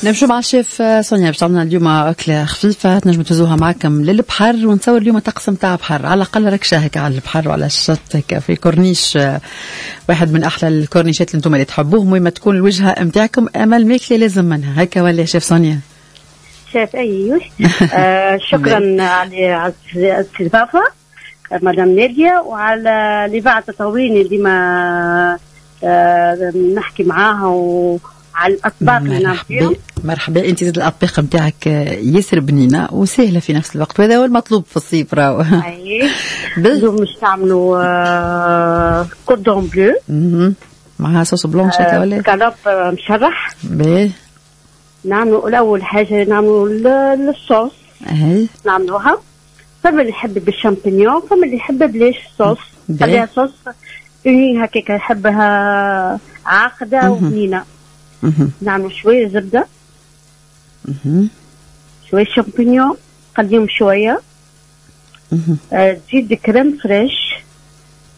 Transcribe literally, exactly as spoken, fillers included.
نمشوا مع الشيف سونيا باش تعملنا اليوم أكلة خفيفة تنجم توزوها معكم للبحر، ونتصور اليوم طقس متاع بحر، على الأقل ركشة هيك على البحر وعلى الشط هيك في كورنيش، واحد من أحلى الكورنيشات اللي انتم اللي تحبوهم، وما تكون الوجهة متاعكم أمل ماكلة لازم منها هيك، ولا يا شيف سونيا؟ شيف أيوش. آه شكرا على الاستضافة مدام نادية، وعلى لباعة تطويني ديما آه نحكي معاها وعلى الأطباق اللي نعملهم. مرحبا. انت زاد الأطباق نتاعك ياسر بنينة وسهلة في نفس الوقت، وهذا هو المطلوب في الصيف راهو. اي اليوم نستعملوا آه كوردون بلو معها صوص بلونش هكا ولا سكالوب مشرح. باهي نعملوا الأول حاجة نعملوا الصوص. اهي نعملوها. فما اللي يحب بالشامبينيون، فما اللي يحب بليش صوص، خليها صوص اوني هكاك، يحبها عاقدة وبنينة. نعمل شوية زبدة، شوية شامبينيون، قديم شوية، تزيد كريم فريش